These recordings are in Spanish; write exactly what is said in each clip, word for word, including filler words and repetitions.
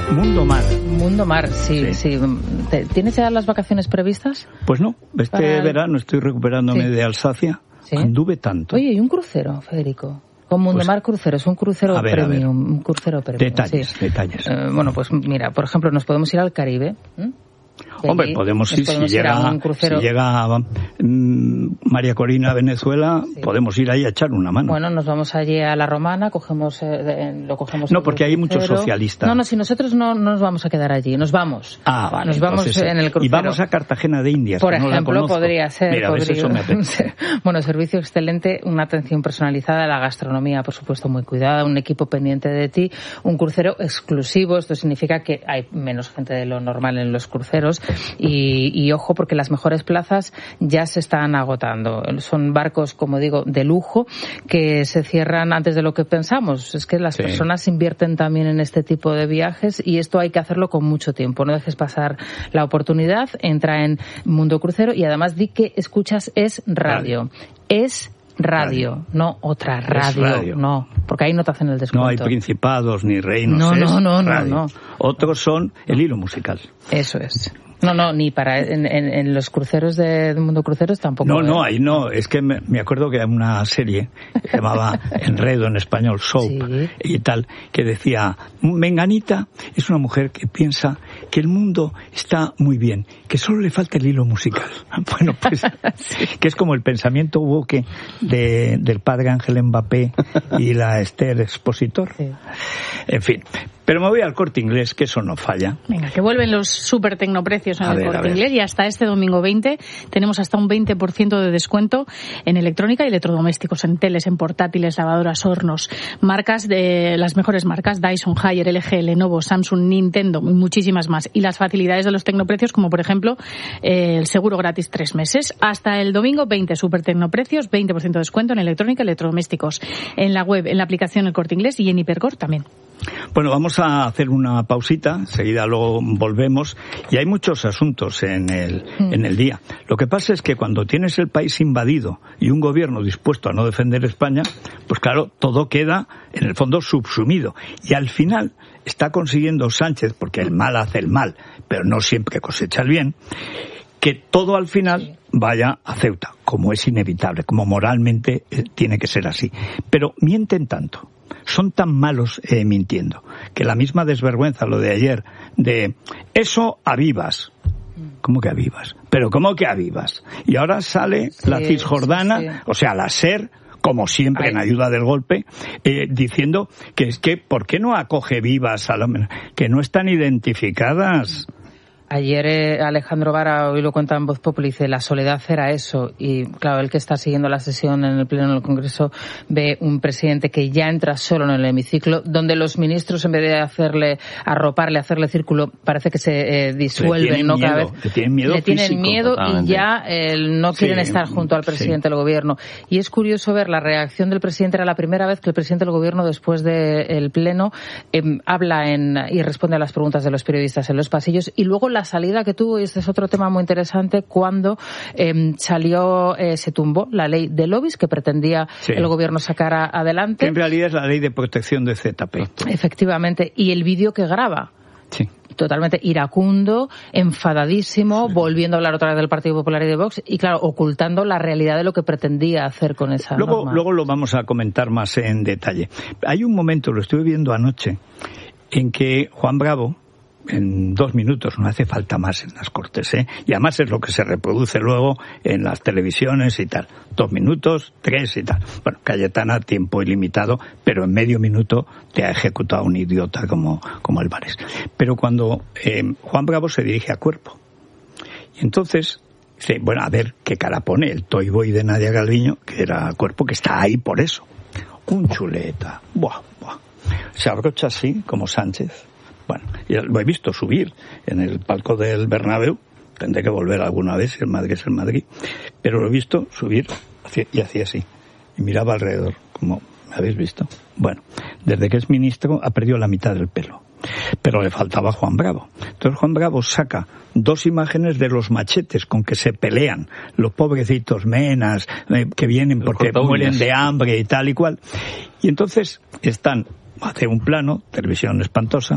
Mundo Mar. Mundo Mar, sí, sí. sí. ¿Tienes ya las vacaciones previstas? Pues no, este Para... verano estoy recuperándome sí. de Alsacia. ¿Sí? Anduve tanto. Oye, ¿y un crucero, Federico? Con Mundo pues, Mar Crucero, es un crucero ver, premium, un crucero premium. Detalles, sí. detalles. Eh, bueno, pues mira, por ejemplo, nos podemos ir al Caribe. ¿eh? Hombre, podemos ir, podemos si, ir llega, si llega um, María Corina a Venezuela, sí. podemos ir ahí a echar una mano. Bueno, nos vamos allí a la Romana, cogemos, eh, lo cogemos. No, porque hay muchos socialistas. No, no, si nosotros no, no nos vamos a quedar allí, nos vamos. Ah, vale. Nos vamos entonces, en el crucero. Y vamos a Cartagena de Indias. Por que ejemplo, no la podría ser. Mira, podría... a eso me apetece. Bueno, servicio excelente, una atención personalizada, la gastronomía, por supuesto, muy cuidada, un equipo pendiente de ti, un crucero exclusivo. Esto significa que hay menos gente de lo normal en los cruceros y Y ojo, porque las mejores plazas ya se están agotando. Son barcos, como digo, de lujo, que se cierran antes de lo que pensamos. Es que las sí. personas invierten también en este tipo de viajes y esto hay que hacerlo con mucho tiempo. No dejes pasar la oportunidad. Entra en Mundo Crucero y además di que escuchas es radio. radio. Es Radio, radio, no otra radio, radio, no, porque ahí no te hacen el descuento. No hay principados ni reinos. No, es no, no, no, radio. no. Otros son el hilo musical. Eso es. No, no, ni para en, en, en los cruceros de, de Mundo Cruceros tampoco. No, no, ahí no. Es que me, me acuerdo que hay una serie que se llamaba Enredo en español, Soap, sí. y tal, que decía, Menganita es una mujer que piensa que el mundo está muy bien, que solo le falta el hilo musical. Bueno, pues, sí. que es como el pensamiento woke de, del padre Ángel Mbappé y la Esther Expositor. Sí. En fin. Pero me voy al Corte Inglés, que eso no falla. Venga, que vuelven los super tecnoprecios en a el ver, Corte Inglés y hasta este domingo veinte tenemos hasta un veinte por ciento de descuento en electrónica y electrodomésticos, en teles, en portátiles, lavadoras, hornos, marcas de las mejores marcas, Dyson, Haier, L G, Lenovo, Samsung, Nintendo, muchísimas más. Y las facilidades de los tecnoprecios, como por ejemplo eh, el seguro gratis tres meses. Hasta el domingo veinte, super tecnoprecios, veinte por ciento de descuento en electrónica y electrodomésticos. En la web, en la aplicación El Corte Inglés y en Hipercor también. Bueno, vamos a hacer una pausita, enseguida luego volvemos, y hay muchos asuntos en el, mm. en el día. Lo que pasa es que cuando tienes el país invadido y un gobierno dispuesto a no defender España, pues claro, todo queda en el fondo subsumido. Y al final está consiguiendo Sánchez, porque el mal hace el mal, pero no siempre cosecha el bien, que todo al final vaya a Ceuta, como es inevitable, como moralmente eh, tiene que ser así. Pero mienten tanto. Son tan malos eh, mintiendo, que la misma desvergüenza, lo de ayer, de eso a vivas. ¿Cómo que a vivas? ¿Pero cómo que a vivas? Y ahora sale sí, la Cisjordana, sí, sí. o sea, la SER, como siempre Ay. en ayuda del golpe, eh, diciendo que es que, ¿por qué no acoge vivas a la, que no están identificadas? Ayer eh, Alejandro Vara, hoy lo cuenta en Voz Populi, dice, la soledad era eso. Y claro, el que está siguiendo la sesión en el Pleno del Congreso ve un presidente que ya entra solo en el hemiciclo, donde los ministros, en vez de hacerle, arroparle, hacerle círculo, parece que se eh, disuelven, ¿no? Cada miedo, vez le tienen miedo, le tienen físico, miedo totalmente. Y ya eh, no quieren sí, estar junto al presidente sí. del gobierno. Y es curioso ver la reacción del presidente. Era la primera vez que el presidente del gobierno, después del Pleno, eh, habla en, y responde a las preguntas de los periodistas en los pasillos. Y luego la salida que tuvo, y este es otro tema muy interesante, cuando eh, salió, eh, se tumbó la ley de lobbies que pretendía sí. el gobierno sacar a, adelante. Que en realidad es la ley de protección de Z P. Efectivamente. Y el vídeo que graba. Sí. Totalmente iracundo, enfadadísimo, sí. volviendo a hablar otra vez del Partido Popular y de Vox, y claro, ocultando la realidad de lo que pretendía hacer con esa luego, norma. Luego lo vamos a comentar más en detalle. Hay un momento, lo estuve viendo anoche, en que Juan Bravo, en dos minutos, no hace falta más en las Cortes, ¿eh? Y además es lo que se reproduce luego en las televisiones y tal. Dos minutos, tres y tal. Bueno, Cayetana, tiempo ilimitado, pero en medio minuto te ha ejecutado un idiota como, como el Vares. Pero cuando eh, Juan Bravo se dirige a Cuerpo, y entonces dice, bueno, a ver qué cara pone el toy boy de Nadia Calviño, que era Cuerpo, que está ahí por eso. Un chuleta. Buah, buah. Se abrocha así, como Sánchez. Bueno, ya lo he visto subir en el palco del Bernabéu, tendré que volver alguna vez, si el Madrid es el Madrid, pero lo he visto subir y hacía así, y miraba alrededor, como, ¿me habéis visto? Bueno, desde que es ministro ha perdido la mitad del pelo, pero le faltaba Juan Bravo. Entonces Juan Bravo saca dos imágenes de los machetes con que se pelean los pobrecitos menas, eh, que vienen porque mueren de hambre y tal y cual, y entonces están, hace un plano, televisión espantosa,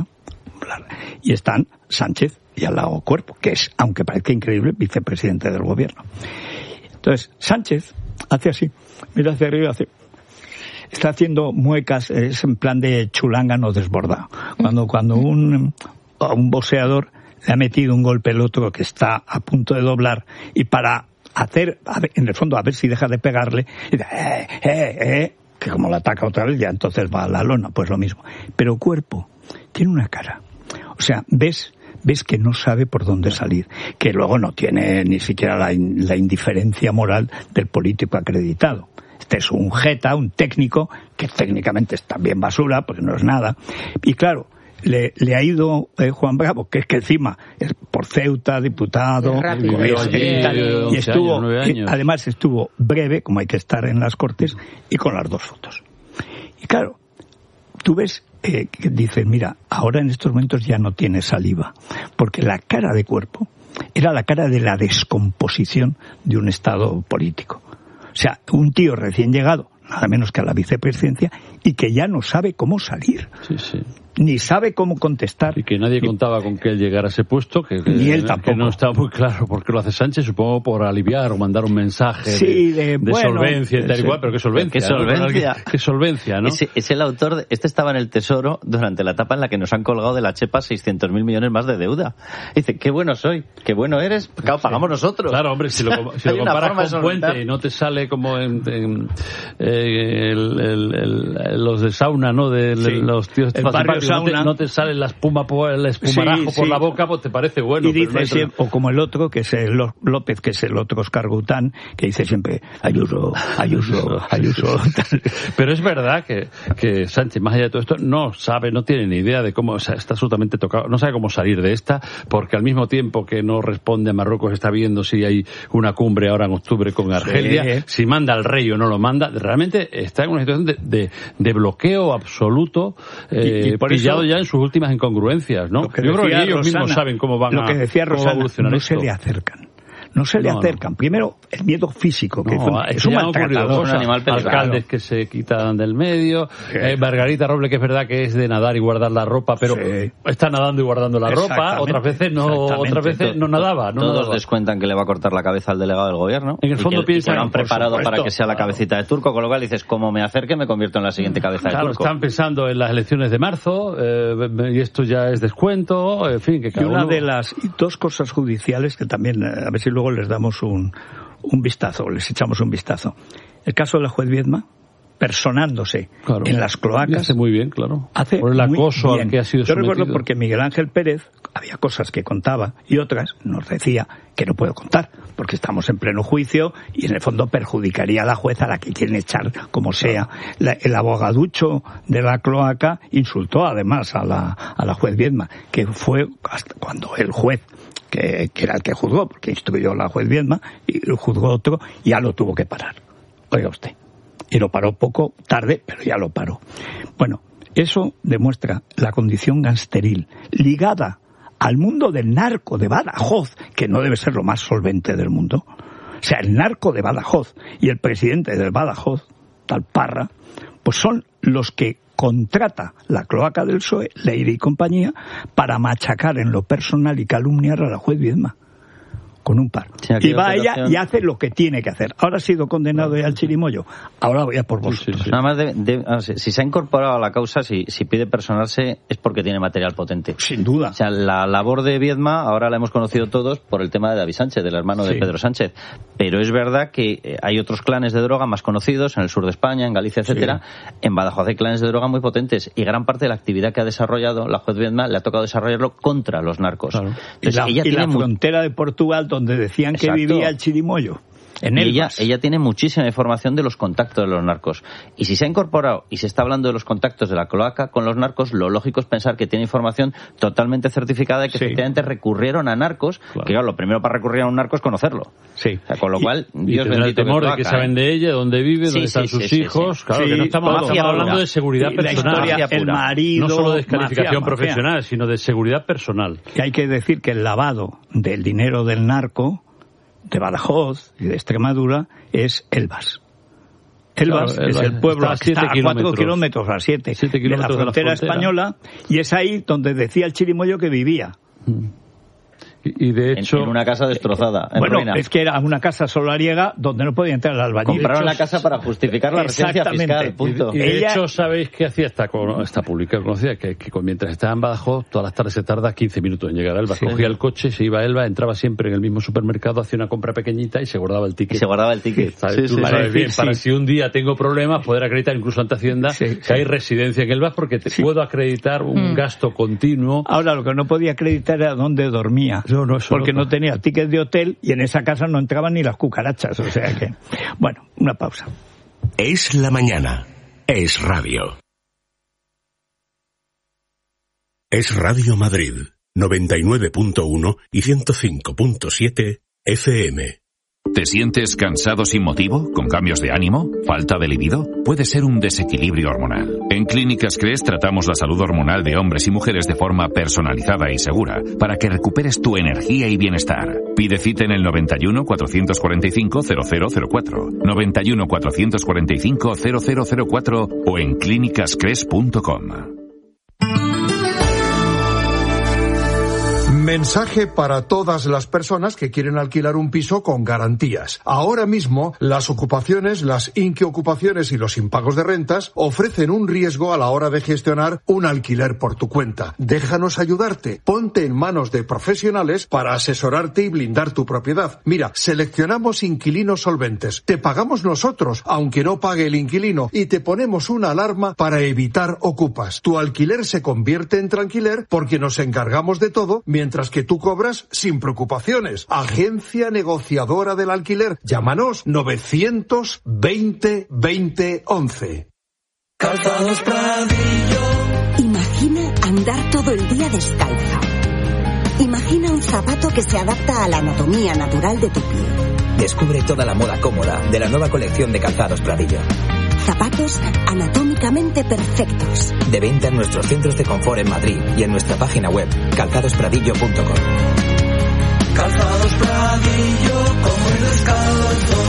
Y están Sánchez y al lado Cuerpo, que es, aunque parezca increíble, vicepresidente del gobierno. Entonces, Sánchez hace así, mira hacia arriba, hace... Está haciendo muecas, es en plan de chulángano desbordado. Cuando, cuando un, un boxeador le ha metido un golpe al otro que está a punto de doblar, y para hacer, a ver, en el fondo, a ver si deja de pegarle, y dice, eh, eh, eh, que como la ataca otra vez, ya entonces va a la lona, pues lo mismo. Pero Cuerpo tiene una cara. O sea, ves... ves que no sabe por dónde salir, que luego no tiene ni siquiera la, in, la indiferencia moral del político acreditado. Este es un jeta, un técnico, que técnicamente es también basura, porque no es nada. Y claro, le, le ha ido eh, Juan Bravo, que es que encima es por Ceuta, diputado, es, es, tal, y estuvo, años, además estuvo breve, como hay que estar en las Cortes, y con las dos fotos. Y claro, tú ves eh, que dices, mira, ahora en estos momentos ya no tiene saliva, porque la cara de Cuerpo era la cara de la descomposición de un Estado político. O sea, un tío recién llegado, nada menos que a la vicepresidencia, y que ya no sabe cómo salir. Sí, sí. Ni sabe cómo contestar. Y que nadie y, contaba con que él llegara a ese puesto, que, que, ni él tampoco. Que no estaba muy claro por qué lo hace Sánchez, supongo por aliviar o mandar un mensaje sí, de, de, de bueno, solvencia y tal y cual, pero qué solvencia. ¿Qué solvencia? ¿no? ¿Qué solvencia, no? Es, es el autor, de, este estaba en el Tesoro durante la etapa en la que nos han colgado de la chepa seiscientos mil millones más de deuda. Dice, qué bueno soy, qué bueno eres, claro, pagamos nosotros. Claro, hombre, si lo, si lo comparas con Puente y no te sale como en, en eh, el, el, el, los de sauna, ¿no? De sí. los tíos el barrio no te, no te sale la espuma por el espumarajo sí, por sí. la boca, pues te parece bueno. Y dice no siempre, o como el otro, que es el López, que es el otro Oscar Gután, que dice siempre Ayuso, Ayuso, Ayuso. Pero es verdad que, que Sánchez, más allá de todo esto, no sabe, no tiene ni idea de cómo, o sea, está absolutamente tocado, no sabe cómo salir de esta, porque al mismo tiempo que no responde a Marruecos, está viendo si hay una cumbre ahora en octubre con Argelia, sí. si manda al rey o no lo manda, realmente está en una situación de, de, de bloqueo absoluto, eh, y, y pillado ya en sus últimas incongruencias, ¿no? Yo creo que ellos Rosana, mismos saben cómo van lo que decía a, Rosana, a evolucionar no esto. se le acercan. No se le no, acercan. No. Primero, el miedo físico, que no, es, es un maltratador. Un animal peligroso. Alcaldes que se quitan del medio. Sí. Eh, Margarita Roble, que es verdad que es de nadar y guardar la ropa, pero sí. está nadando y guardando la ropa. Otras veces no otras veces no nadaba. No Todos nadaba. descuentan que le va a cortar la cabeza al delegado del gobierno. En el fondo piensan... que lo han preparado para que sea la cabecita de Turco, con lo cual dices, como me acerque, me convierto en la siguiente cabeza claro, de Turco. Están pensando en las elecciones de marzo, eh, y esto ya es descuento, en fin, que cada Y una uno... de las dos cosas judiciales que también, a ver si luego les damos un un vistazo, les echamos un vistazo. El caso de la juez Viedma, personándose claro. en las cloacas. Hace muy bien, claro. Hace Por el acoso al que ha sido Yo sometido. recuerdo porque Miguel Ángel Pérez había cosas que contaba y otras nos decía que no puedo contar, porque estamos en pleno juicio y en el fondo perjudicaría a la jueza a la que quieren echar como sea. La, el abogaducho de la cloaca insultó además a la, a la juez Viedma, que fue hasta cuando el juez Que, que era el que juzgó, porque instruyó la juez Viedma, y juzgó otro, y ya lo tuvo que parar. Oiga usted. Y lo paró poco tarde, pero ya lo paró. Bueno, eso demuestra la condición gangsteril, ligada al mundo del narco de Badajoz, que no debe ser lo más solvente del mundo. O sea, el narco de Badajoz y el presidente del Badajoz, tal Parra, pues son los que contrata la cloaca del P S O E, Leire y compañía, para machacar en lo personal y calumniar a la juez Viedma. Con un par. Sí, y va ella y hace lo que tiene que hacer. Ahora ha sido condenado ya al chirimoyo. Ahora voy a por vosotros. Sí, sí, sí. Nada más de, de, si se ha incorporado a la causa, si, si pide personarse, es porque tiene material potente. Sin duda. O sea, la labor de Viedma ahora la hemos conocido todos por el tema de David Sánchez, del hermano sí. de Pedro Sánchez. Pero es verdad que hay otros clanes de droga más conocidos en el sur de España, en Galicia, etcétera. Sí. En Badajoz hay clanes de droga muy potentes y gran parte de la actividad que ha desarrollado la juez Viedma le ha tocado desarrollarlo contra los narcos. Claro. Entonces, y la, ella y tiene la frontera muy... de Portugal, donde decían que Exacto. vivía el chirimoyo. En y ella, ella tiene muchísima información de los contactos de los narcos. Y si se ha incorporado y se está hablando de los contactos de la cloaca con los narcos, lo lógico es pensar que tiene información totalmente certificada de que sí. efectivamente recurrieron a narcos, claro. que claro, lo primero para recurrir a un narco es conocerlo. Sí. O sea, con lo y, cual, y Dios bendito. El temor de que saben de ella, dónde vive, dónde sí, están sí, sus sí, hijos. Sí, claro, sí, que no estamos, no estamos hablando de seguridad sí, personal. Historia, el marido, no solo de descalificación mafia, profesional, mafia. sino de seguridad personal. Y hay que decir que el lavado del dinero del narco de Badajoz y de Extremadura es Elbas. Elvas, claro, es el pueblo a está a cuatro kilómetros, a siete, de la frontera, de la frontera española, y es ahí donde decía el chirimoyo que vivía. Mm. Y de hecho... En, en una casa destrozada, en Bueno, ruina. Es que era una casa solariega donde no podía entrar el albañil. Compraron la casa para justificar la residencia fiscal, punto. Y, y de Ella... hecho, ¿sabéis qué hacía esta, esta pública conocida? Que, que mientras estaba en Badajoz, todas las tardes se tarda quince minutos en llegar a Elba. Sí. Cogía el coche, se iba a Elba, entraba siempre en el mismo supermercado, hacía una compra pequeñita y se guardaba el ticket. Y se guardaba el ticket. ¿Sabes? Sí, Tú sí, lo sabes sí, bien. sí. Para si un día tengo problemas, poder acreditar incluso ante Hacienda sí, que sí. hay residencia en Elba, porque te sí. puedo acreditar un mm. gasto continuo. Ahora, lo que no podía acreditar era dónde dormía. No, no, porque no, no tenía ticket de hotel y en esa casa no entraban ni las cucarachas, o sea que... Bueno, una pausa. Es la mañana. Es radio. Es Radio Madrid, noventa y nueve punto uno y ciento cinco punto siete F M. ¿Te sientes cansado sin motivo? ¿Con cambios de ánimo? ¿Falta de libido? Puede ser un desequilibrio hormonal. En Clínicas Cres tratamos la salud hormonal de hombres y mujeres de forma personalizada y segura para que recuperes tu energía y bienestar. Pide cita en el noventa y uno, cuatrocientos cuarenta y cinco, cero cero cero cuatro, noventa y uno, cuatrocientos cuarenta y cinco, cero cero cero cuatro o en clínicas cres punto com. Mensaje para todas las personas que quieren alquilar un piso con garantías. Ahora mismo, las ocupaciones, las inquiocupaciones y los impagos de rentas ofrecen un riesgo a la hora de gestionar un alquiler por tu cuenta. Déjanos ayudarte. Ponte en manos de profesionales para asesorarte y blindar tu propiedad. Mira, seleccionamos inquilinos solventes. Te pagamos nosotros, aunque no pague el inquilino, y te ponemos una alarma para evitar ocupas. Tu alquiler se convierte en tranquiler porque nos encargamos de todo mientras Mientras que tú cobras sin preocupaciones. Agencia negociadora del alquiler. Llámanos novecientos veinte veinte once. Calzados Pradillo. Imagina andar todo el día descalza. Imagina un zapato que se adapta a la anatomía natural de tu pie. Descubre toda la moda cómoda de la nueva colección de Calzados Pradillo. Zapatos anatómicamente perfectos. De venta en nuestros centros de confort en Madrid y en nuestra página web calzados pradillo punto com. Calzados Pradillo, como el descalzo.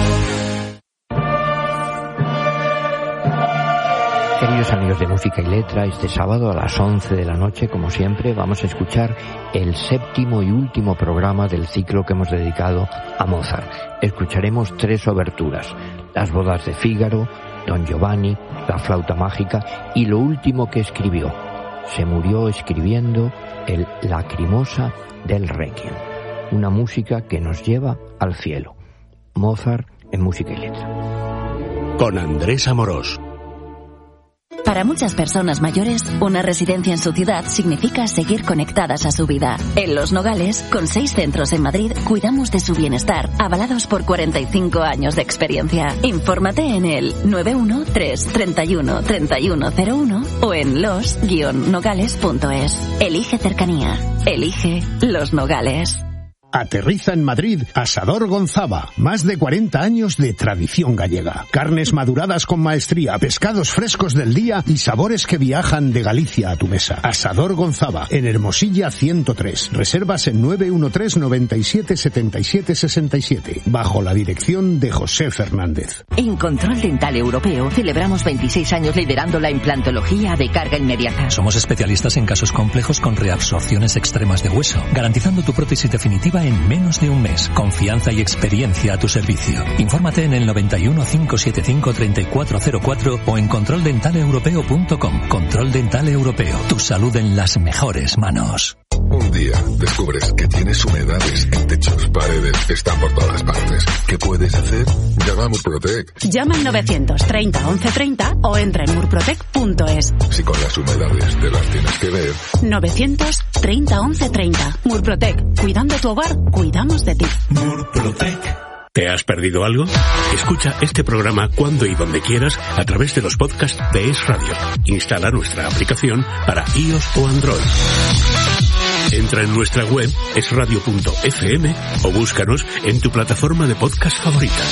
Queridos amigos de Música y Letra, este sábado a las once de la noche, como siempre, vamos a escuchar el séptimo y último programa del ciclo que hemos dedicado a Mozart. Escucharemos tres oberturas: Las bodas de Fígaro, Don Giovanni, La flauta mágica y lo último que escribió. Se murió escribiendo el Lacrimosa del Requiem, una música que nos lleva al cielo. Mozart en Música y Letra. Con Andrés Amorós. Para muchas personas mayores, una residencia en su ciudad significa seguir conectadas a su vida. En Los Nogales, con seis centros en Madrid, cuidamos de su bienestar, avalados por cuarenta y cinco años de experiencia. Infórmate en el nueve uno tres, treinta y uno, treinta y uno cero uno o en los guion nogales punto es. Elige cercanía. Elige Los Nogales. Aterriza en Madrid Asador Gonzava. Más de cuarenta años de tradición gallega. Carnes maduradas con maestría, pescados frescos del día y sabores que viajan de Galicia a tu mesa. Asador Gonzava, en Hermosilla ciento tres. Reservas en nueve uno tres, noventa y siete, setenta y siete, sesenta y siete. Bajo la dirección de José Fernández. En Control Dental Europeo celebramos veintiséis años liderando la implantología de carga inmediata. Somos especialistas en casos complejos con reabsorciones extremas de hueso, garantizando tu prótesis definitiva en menos de un mes. Confianza y experiencia a tu servicio. Infórmate en el noventa y uno, cinco siete cinco, treinta y cuatro cero cuatro o en control dental europeo punto com. Control Dental Europeo. Tu salud en las mejores manos. Un día descubres que tienes humedades en techos, paredes, están por todas partes. ¿Qué puedes hacer? Llama a Murprotec. Llama al novecientos treinta, once treinta o entra en murprotec punto es. Si con las humedades te las tienes que ver. novecientos treinta, once treinta. Murprotec. Cuidando tu hogar, cuidamos de ti. Murprotec. ¿Te has perdido algo? Escucha este programa cuando y donde quieras a través de los podcasts de Es Radio. Instala nuestra aplicación para iOS o Android. Entra en nuestra web es radio punto efe eme o búscanos en tu plataforma de podcast favorita.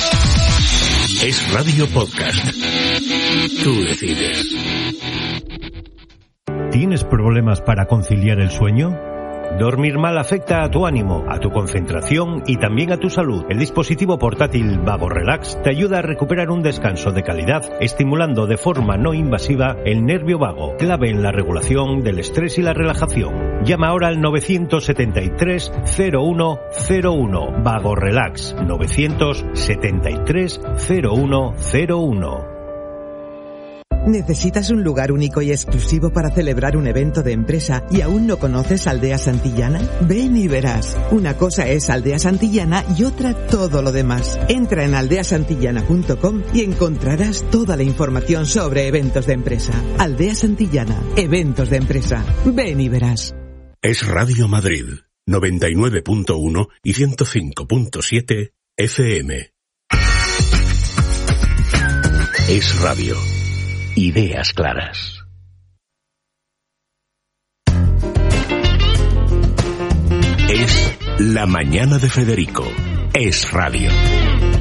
Es Radio Podcast. Tú decides. ¿Tienes problemas para conciliar el sueño? Dormir mal afecta a tu ánimo, a tu concentración y también a tu salud. El dispositivo portátil Vago Relax te ayuda a recuperar un descanso de calidad, estimulando de forma no invasiva el nervio vago, clave en la regulación del estrés y la relajación. Llama ahora al nueve siete tres, cero uno cero uno. Vago Relax, nueve siete tres, cero uno cero uno. ¿Necesitas un lugar único y exclusivo para celebrar un evento de empresa y aún no conoces Aldea Santillana? Ven y verás. Una cosa es Aldea Santillana y otra todo lo demás. Entra en aldea santillana punto com y encontrarás toda la información sobre eventos de empresa. Aldea Santillana, eventos de empresa. Ven y verás. Es Radio Madrid, noventa y nueve punto uno y ciento cinco punto siete F M. Es Radio. Ideas claras. Es La Mañana de Federico. Es Radio.